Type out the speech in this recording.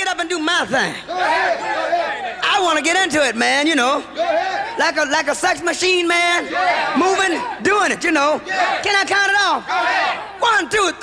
up and do my thing. I want to get into it, man, you know. Like a sex machine, man. Moving, doing it, you know. Can I count it off? 1, 2, 3.